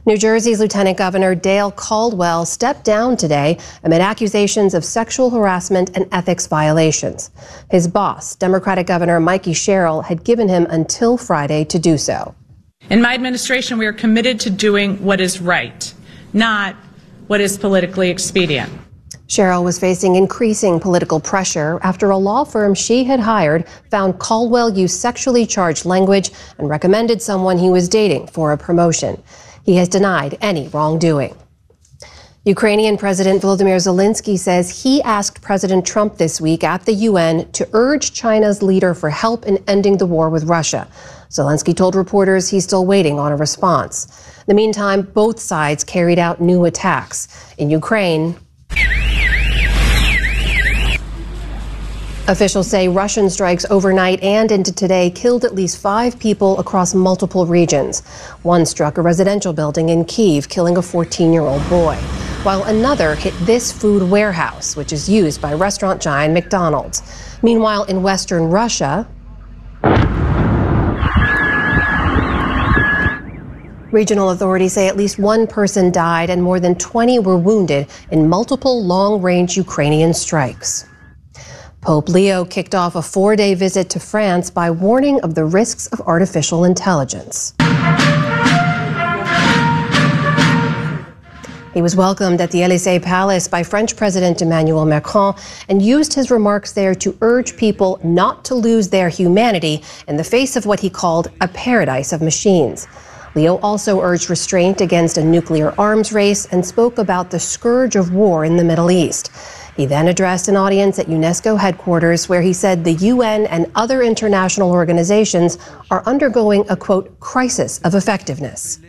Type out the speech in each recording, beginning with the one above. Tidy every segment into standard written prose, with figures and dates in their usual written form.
New Jersey's Lieutenant Governor Dale Caldwell stepped down today amid accusations of sexual harassment and ethics violations. His boss, Democratic Governor Mikey Sherrill, had given him until Friday to do so. In my administration, we are committed to doing what is right, not what is politically expedient. Sherrill was facing increasing political pressure after a law firm she had hired found Caldwell used sexually charged language and recommended someone he was dating for a promotion. He has denied any wrongdoing. Ukrainian President Volodymyr Zelensky says he asked President Trump this week at the UN to urge China's leader for help in ending the war with Russia. Zelensky told reporters he's still waiting on a response. In the meantime, both sides carried out new attacks. In Ukraine, officials say Russian strikes overnight and into today killed at least 5 people across multiple regions. One struck a residential building in Kyiv, killing a 14-year-old boy, while another hit this food warehouse, which is used by restaurant giant McDonald's. Meanwhile, in western Russia, regional authorities say at least 1 person died and more than 20 were wounded in multiple long-range Ukrainian strikes. Pope Leo kicked off a 4-day visit to France by warning of the risks of artificial intelligence. He was welcomed at the Élysée Palace by French President Emmanuel Macron and used his remarks there to urge people not to lose their humanity in the face of what he called a paradise of machines. Leo also urged restraint against a nuclear arms race and spoke about the scourge of war in the Middle East. He then addressed an audience at UNESCO headquarters where he said the UN and other international organizations are undergoing a, quote, crisis of effectiveness.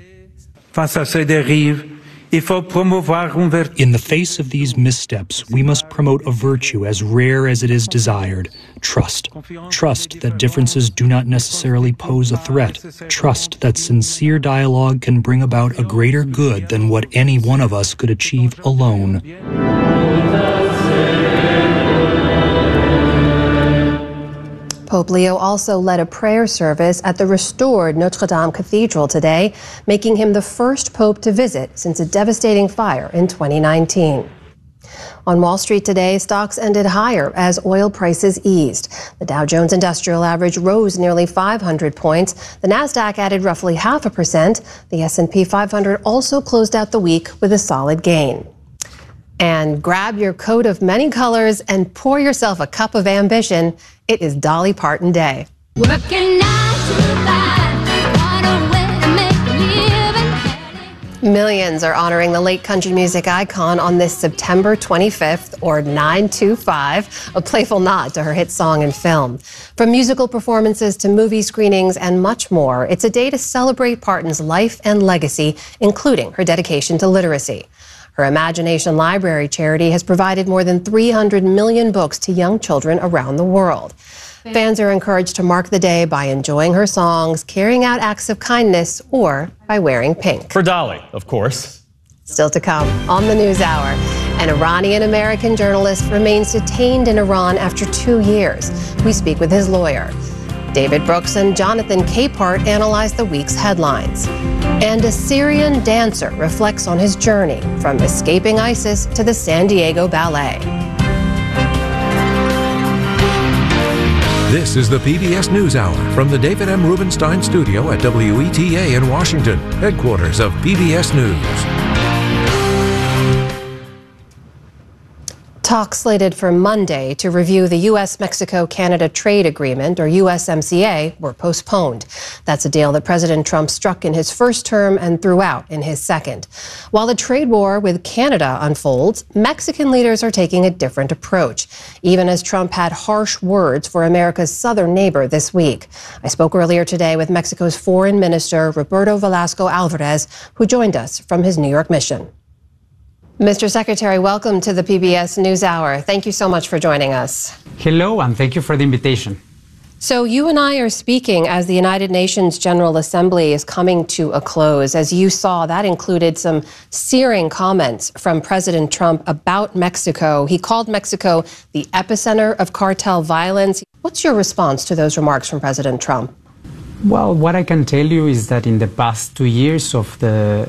In the face of these missteps, we must promote a virtue as rare as it is desired: trust. Trust that differences do not necessarily pose a threat. Trust that sincere dialogue can bring about a greater good than what any one of us could achieve alone. Pope Leo also led a prayer service at the restored Notre Dame Cathedral today, making him the first pope to visit since a devastating fire in 2019. On Wall Street today, stocks ended higher as oil prices eased. The Dow Jones Industrial Average rose nearly 500 points. The Nasdaq added roughly 0.5%. The S&P 500 also closed out the week with a solid gain. And grab your coat of many colors and pour yourself a cup of ambition. It is Dolly Parton Day. Millions are honoring the late country music icon on this September 25th, or 9/25, a playful nod to her hit song and film. From musical performances to movie screenings and much more, it's a day to celebrate Parton's life and legacy, including her dedication to literacy. Her Imagination Library charity has provided more than 300 million books to young children around the world. Fans are encouraged to mark the day by enjoying her songs, carrying out acts of kindness, or by wearing pink. For Dolly, of course. Still to come on the NewsHour. An Iranian-American journalist remains detained in Iran after 2 years. We speak with his lawyer. David Brooks and Jonathan Capehart analyze the week's headlines. And a Syrian dancer reflects on his journey from escaping ISIS to the San Diego Ballet. This is the PBS NewsHour from the David M. Rubenstein studio at WETA in Washington, headquarters of PBS News. Talks slated for Monday to review the U.S.-Mexico-Canada Trade Agreement, or USMCA, were postponed. That's a deal that President Trump struck in his first term and threw out in his second. While the trade war with Canada unfolds, Mexican leaders are taking a different approach, even as Trump had harsh words for America's southern neighbor this week. I spoke earlier today with Mexico's Foreign Minister, Roberto Velasco Alvarez, who joined us from his New York mission. Mr. Secretary, welcome to the PBS NewsHour. Thank you so much for joining us. Hello, and thank you for the invitation. So you and I are speaking as the United Nations General Assembly is coming to a close. As you saw, that included some searing comments from President Trump about Mexico. He called Mexico the epicenter of cartel violence. What's your response to those remarks from President Trump? Well, what I can tell you is that in the past 2 years of the